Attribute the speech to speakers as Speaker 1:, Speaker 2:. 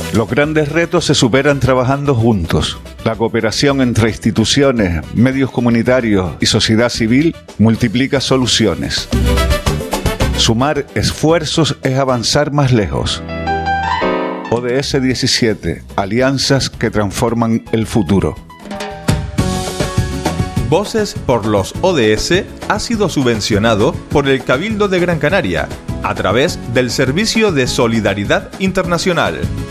Speaker 1: Los grandes retos se superan trabajando juntos. La cooperación entre instituciones, medios comunitarios y sociedad civil multiplica soluciones. Sumar esfuerzos es avanzar más lejos. ODS 17. Alianzas que transforman el futuro.
Speaker 2: Voces por los ODS ha sido subvencionado por el Cabildo de Gran Canaria a través del Servicio de Solidaridad Internacional.